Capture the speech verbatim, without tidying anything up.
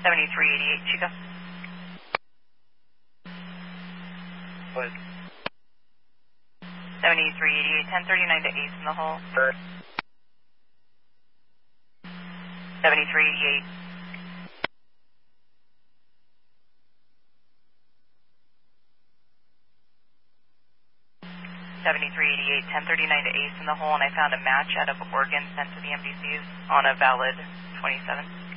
seventy-three eighty-eight, Chico. What? seventy-three eighty-eight, ten thirty-nine to Ace in the hole. Sure. seventy-three eighty-eight. seventy-three eighty-eight, ten thirty-nine to Ace in the hole, and I found a match out of Oregon sent to the M D Cs on a valid twenty-seven.